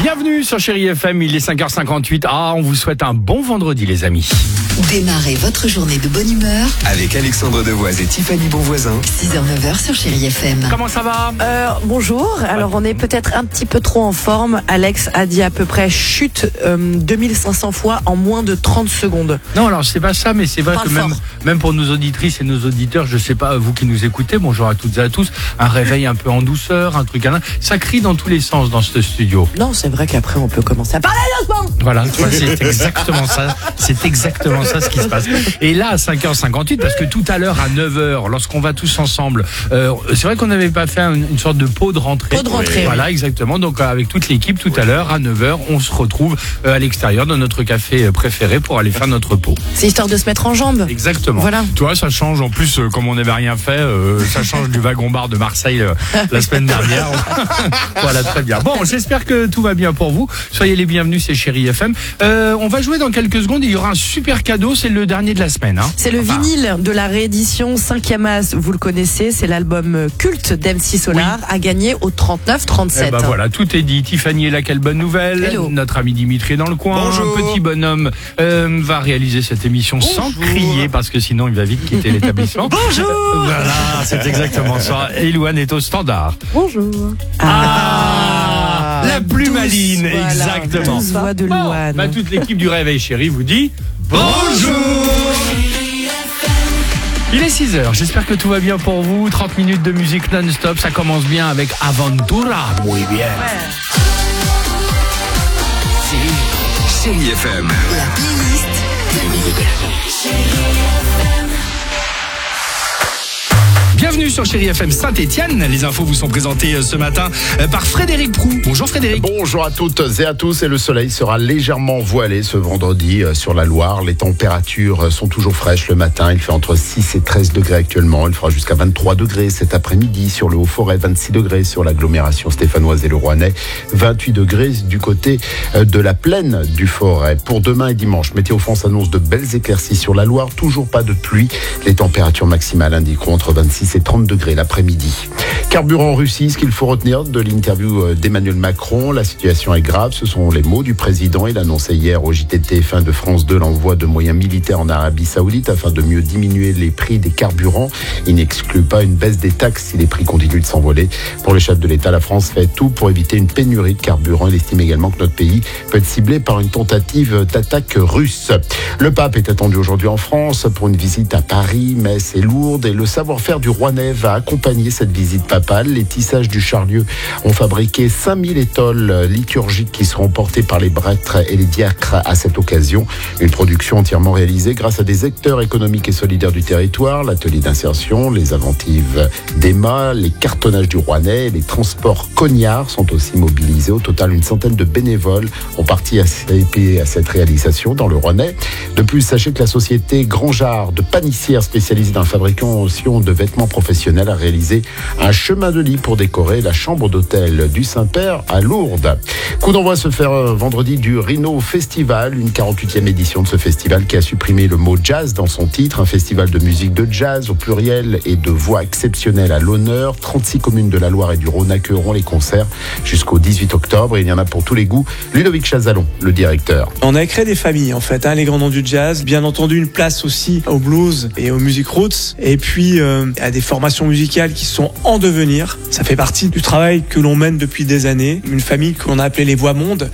Bienvenue sur Chérie FM, il est 5h58. On vous souhaite un bon vendredi les amis. Démarrez votre journée de bonne humeur avec Alexandre Devoise et Tiffany Bonvoisin. 6h-9h sur Chérie FM. Comment ça va ? Bonjour, alors on est peut-être un petit peu trop en forme. Alex a dit à peu près chute 2500 fois en moins de 30 secondes. Non, alors c'est pas ça, mais c'est vrai Parle que fort. même pour nos auditrices et nos auditeurs, je sais pas, vous qui nous écoutez, bonjour à toutes et à tous, un réveil un peu en douceur, un truc ça crie dans tous les sens dans ce studio. Non, c'est vrai qu'après on peut commencer à parler doucement. Voilà, c'est exactement ça. C'est exactement ça ce qui se passe. Et là, à 5h58, parce que tout à l'heure, à 9h, lorsqu'on va tous ensemble, c'est vrai qu'on n'avait pas fait une sorte de pot de rentrée. Pot de rentrée, Voilà, oui. Exactement. Donc, avec toute l'équipe, tout à l'heure, à 9h, on se retrouve à l'extérieur de notre café préféré pour aller faire notre pot. C'est histoire de se mettre en jambes. Exactement. Voilà. Tu vois, ça change. En plus, comme on n'avait rien fait, ça change du wagon-bar de Marseille la semaine dernière. Voilà, très bien. Bon, j'espère que tout va bien pour vous. Soyez les bienvenus, c'est Chérie FM. On va jouer dans quelques secondes. Il y aura un super cadeau. C'est le dernier de la semaine. C'est le vinyle de la réédition 5e As, vous le connaissez, c'est l'album culte d'MC Solar, à gagner au 39-37. Voilà, tout est dit. Tiffany est là, quelle bonne nouvelle. Hello. Notre ami Dimitri est dans le coin. Bonjour. Un petit bonhomme va réaliser cette émission sans crier parce que sinon il va vite quitter l'établissement. Bonjour. Voilà, c'est exactement ça. Et Louane est au standard. Bonjour. La plus maline, voilà, exactement. douce voix de Bon, Louane. toute l'équipe du Réveil Chéri vous dit bonjour. Il est 6h, j'espère que tout va bien pour vous. 30 minutes de musique non-stop, ça commence bien avec Aventura. Muy bien. Chérie FM. La playlist Bienvenue sur Chérie FM Saint-Étienne. Les infos vous sont présentées ce matin par Frédéric Proux. Bonjour Frédéric. Bonjour à toutes et à tous, et le soleil sera légèrement voilé ce vendredi sur la Loire. Les températures sont toujours fraîches le matin, il fait entre 6 et 13 degrés actuellement, il fera jusqu'à 23 degrés cet après-midi sur le Haut-Forêt, 26 degrés sur l'agglomération stéphanoise et le Rouennais, 28 degrés du côté de la plaine du Forêt. Pour demain et dimanche, Météo France annonce de belles éclaircies sur la Loire, toujours pas de pluie. Les températures maximales indiqueront entre 26 et 30 degrés l'après-midi. Carburant en Russie, ce qu'il faut retenir de l'interview d'Emmanuel Macron, la situation est grave, ce sont les mots du président. Il annonçait hier au JTTF1 de France 2 l'envoi de moyens militaires en Arabie Saoudite afin de mieux diminuer les prix des carburants. Il n'exclut pas une baisse des taxes si les prix continuent de s'envoler. Pour le chef de l'État, la France fait tout pour éviter une pénurie de carburant. Il estime également que notre pays peut être ciblé par une tentative d'attaque russe. Le pape est attendu aujourd'hui en France pour une visite à Paris, Metz et Lourdes, et le savoir-faire du Rouennais va accompagner cette visite papale. Les tissages du Charlieu ont fabriqué 5000 étoiles liturgiques qui seront portées par les prêtres et les diacres à cette occasion. Une production entièrement réalisée grâce à des acteurs économiques et solidaires du territoire, l'atelier d'insertion, les inventives d'Emma, les cartonnages du Rouennais, les transports cognards sont aussi mobilisés. Au total, une centaine de bénévoles ont participé à cette réalisation dans le Rouennais. De plus, sachez que la société Grandjard de panissières spécialisée dans la fabrication de vêtements professionnels a réalisé un chemin de lit pour décorer la chambre d'hôtel du Saint-Père à Lourdes. Coup d'envoi se faire vendredi du Rhino Festival, une 48e édition de ce festival qui a supprimé le mot jazz dans son titre, un festival de musique de jazz au pluriel et de voix exceptionnelles à l'honneur. 36 communes de la Loire et du Rhône accueilleront les concerts jusqu'au 18 octobre et il y en a pour tous les goûts. Ludovic Chazalon, le directeur. On a créé des familles en fait, les grands noms du jazz, bien entendu une place aussi au blues et aux music roots, et puis à des formations musicales qui sont en devenir. Ça fait partie du travail que l'on mène depuis des années. Une famille que l'on a appelée les Voix Mondes,